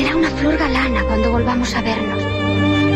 Será una flor galana cuando volvamos a vernos.